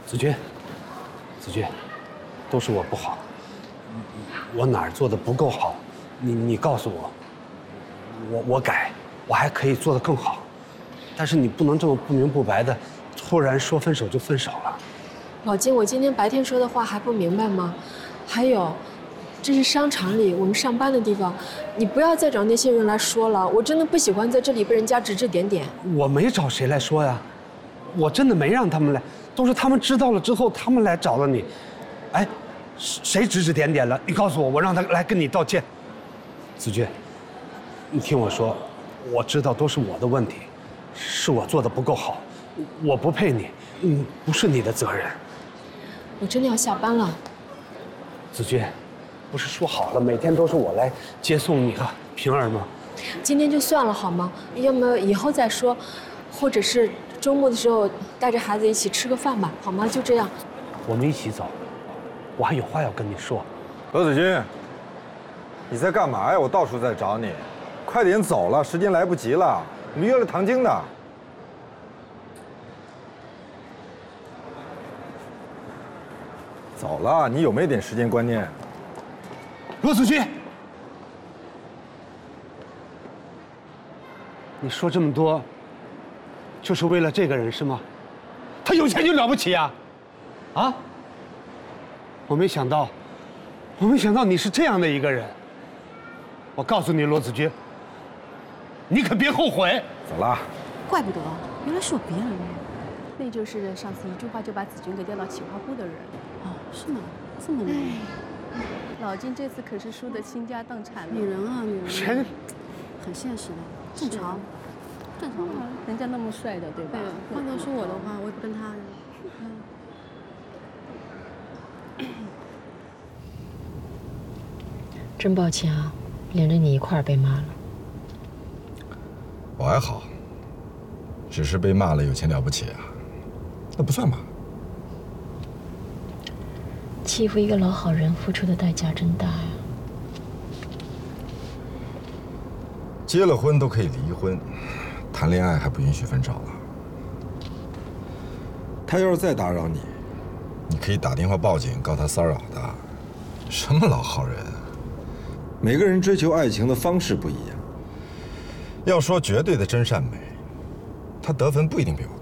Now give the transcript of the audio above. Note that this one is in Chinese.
子君，子君，都是我不好，我哪儿做的不够好？你告诉我，我改，我还可以做得更好。但是你不能这么不明不白的，突然说分手就分手了。 老金，我今天白天说的话还不明白吗？还有，这是商场里我们上班的地方，你不要再找那些人来说了。我真的不喜欢在这里被人家指指点点。 我没找谁来说呀，我真的没让他们来，都是他们知道了之后，他们来找了你。哎，谁指指点点了？你告诉我，我让他来跟你道歉。子君，你听我说，我知道都是我的问题，是我做的不够好，我不配你，不是你的责任。 我真的要下班了。 子君，不是说好了每天都是我来接送你和平儿吗？ 今天就算了好吗？要么以后再说，或者是周末的时候带着孩子一起吃个饭吧，好吗？就这样。 我们一起走，我还有话要跟你说。 罗子君，你在干嘛呀？我到处在找你，快点走了，时间来不及了。我们约了唐晶的。走了，你有没有点时间观念？ 罗子君，你说这么多，就是为了这个人是吗？他有钱就了不起啊？啊？我没想到你是这样的一个人。我告诉你，罗子君，你可别后悔。 走了。 怪不得，原来是我别人。那就是上次一句话就把子君给调到企划部的人。哦，是吗？这么厉害。老金这次可是输得倾家荡产了。女人啊，女人。谁？很现实的，正常，正常嘛。人家那么帅的，对吧？对，换作是我的话，我也不跟他。 真抱歉啊，连着你一块儿被骂了。 我还好，只是被骂了有钱了不起啊，那不算吧。 欺负一个老好人付出的代价真大呀。 结了婚都可以离婚，谈恋爱还不允许分手了。他要是再打扰你，你可以打电话报警告他骚扰的。什么老好人？每个人追求爱情的方式不一样。要说绝对的真善美，他得分不一定比我